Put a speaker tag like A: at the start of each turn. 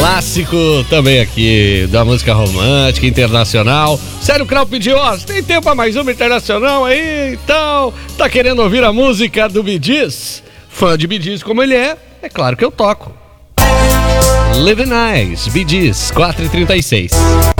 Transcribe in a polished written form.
A: clássico também aqui da música romântica internacional. Sério, Krau pediu, ó, tem tempo pra mais uma internacional aí, então, tá querendo ouvir a música do Bee Gees? Fã de Bee Gees como ele é claro que eu toco. Live Nice, Bee Gees, 4h36.